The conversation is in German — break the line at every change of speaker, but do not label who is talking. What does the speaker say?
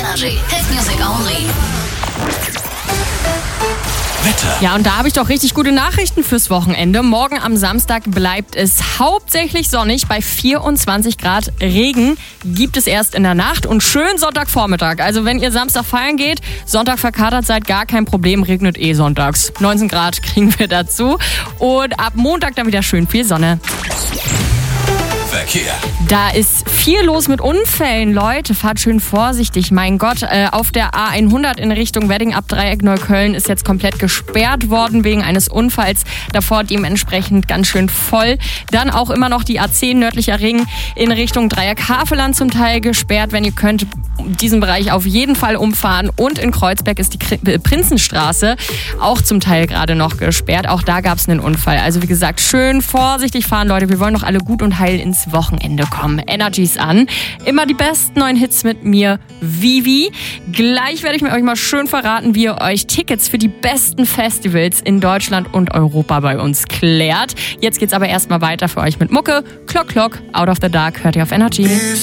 Energy. Hit music only.
Wetter.
Ja, und da habe ich doch richtig gute Nachrichten fürs Wochenende. Morgen am Samstag bleibt es hauptsächlich sonnig bei 24 Grad. Regen gibt es erst in der Nacht und schön Sonntagvormittag. Also wenn ihr Samstag feiern geht, Sonntag verkatert seid, gar kein Problem, regnet sonntags. 19 Grad kriegen wir dazu und ab Montag dann wieder schön viel Sonne.
Verkehr.
Da ist viel los mit Unfällen. Leute, fahrt schön vorsichtig. Mein Gott, auf der A100 in Richtung Wedding ab Dreieck Neukölln ist jetzt komplett gesperrt worden wegen eines Unfalls. Davor dementsprechend ganz schön voll. Dann auch immer noch die A10 nördlicher Ring in Richtung Dreieck Havelland zum Teil gesperrt. Wenn ihr könnt, diesen Bereich auf jeden Fall umfahren. Und in Kreuzberg ist die Prinzenstraße auch zum Teil gerade noch gesperrt. Auch da gab es einen Unfall. Also wie gesagt, schön vorsichtig fahren, Leute. Wir wollen doch alle gut und heil ins Wochenende kommen. Energy's an. Immer die besten neuen Hits mit mir, Vivi. Gleich werde ich mir euch mal schön verraten, wie ihr euch Tickets für die besten Festivals in Deutschland und Europa bei uns klärt. Jetzt geht's aber erstmal weiter für euch mit Mucke. Clock, Clock, Out of the Dark hört ihr auf Energy.